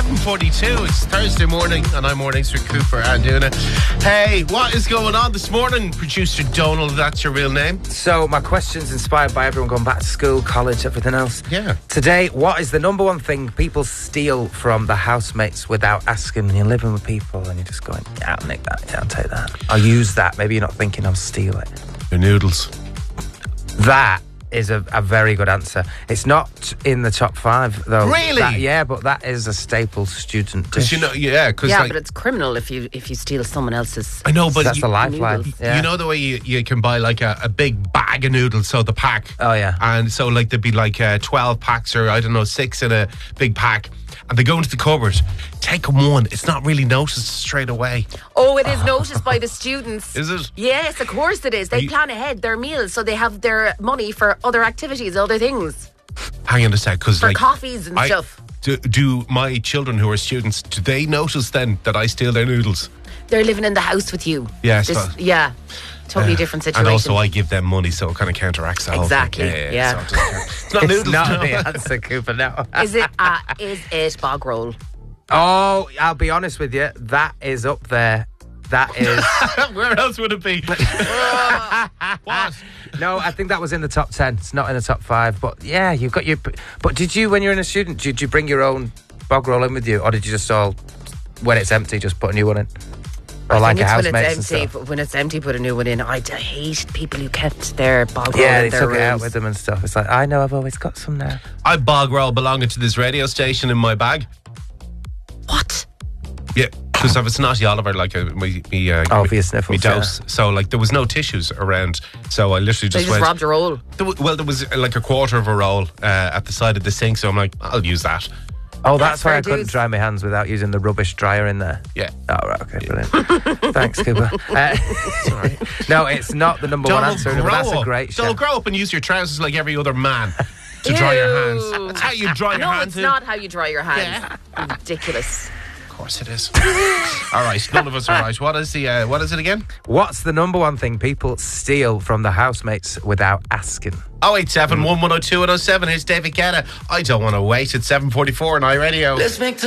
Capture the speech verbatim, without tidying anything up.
seven forty-two. It's Thursday morning, and I'm mornings with Cooper and Una. Hey, what is going on this morning? Producer Donald, that's your real name? So, my question's inspired by everyone going back to school, college, everything else. Yeah. Today, what is the number one thing people steal from the housemates without asking? You're living with people and you're just going, yeah, I'll nick that, yeah, I'll take that. I'll use that. Maybe you're not thinking I'll steal it. Your noodles. That is a, a very good answer. It's not in the top five, though. Really? That, yeah, but that is a staple student Because dish. you know, yeah, because Yeah, like, but it's criminal if you if you steal someone else's. I know, but That's you, the lifeline. noodles. Yeah. you know the way you, you can buy like a, a big bag of noodles, so the pack. Oh, yeah. And so like there'd be like uh, twelve packs or I don't know, six in a big pack. And they go into the cupboard, take them one. It's not really noticed straight away. Oh, it is noticed by the students. Is it? Yes, of course it is. They You- plan ahead their meals so they have their money for other activities, other things, Hang on a sec, because for like coffees and I- stuff. Do, do my children who are students, do they notice then that I steal their noodles? They're living in the house with you. Yes, This- but- yeah. Totally different situation. And also I give them money, so it kind of counteracts the whole Exactly, thing. yeah. so it doesn't count. It's not It's noodles. not no. the answer, Cooper, no. Is it? Uh, is it bog roll? Oh, I'll be honest with you. That is up there. That is... Where else would it be? What? No, I think that was in the top ten. It's not in the top five. But yeah, you've got your... But did you, when you were in a student, did you bring your own bog roll in with you? Or did you just all, when it's empty, just put a new one in? Or I like think a it's when housemates and it's empty. stuff? But when it's empty, put a new one in. I d- hate people who kept their bog roll Yeah, in they their took it out rooms. with them and stuff. It's like, I know, I've always got some now. I bog roll belonging to this radio station in my bag. What? Yeah, because I have a snotty Oliver, like a, me, me, uh, Oh, me, for your sniffles, me dose. So like there was no tissues around. So I literally They just just went. robbed a roll. There wa- well, there was uh, like a quarter of a roll uh, at the side of the sink. So I'm like, I'll use that. Oh, that's why fair I couldn't dues. dry my hands without using the rubbish dryer in there. Yeah. Oh, right, okay, brilliant. Thanks, Cooper. Uh, no, it's not the number one Don't answer, grow but that's up. a great show. Don't grow up and use your trousers like every other man to dry your hands. Ew. That's how you dry your No, hands. it's in. not how you dry your hands. Ridiculous. Of course it is. All right, none of us are right. What is the? Uh, what is it again? What's the number one thing people steal from the housemates without asking? Oh eight seven one one zero two one zero seven. Here's David Guetta. I don't want to wait. It's seven forty four on iRadio. Let's make